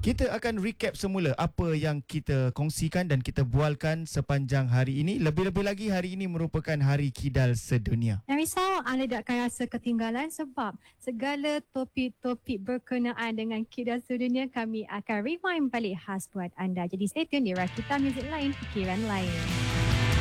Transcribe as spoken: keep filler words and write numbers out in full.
Kita akan recap semula apa yang kita kongsikan dan kita bualkan sepanjang hari ini. Lebih-lebih lagi hari ini merupakan Hari Kidal Sedunia. Dan risau anda tak akan rasa ketinggalan sebab segala topik-topik berkenaan dengan Kidal Sedunia kami akan rewind balik khas buat anda. Jadi stay tune di Rakita Music Lain, Fikiran Lain.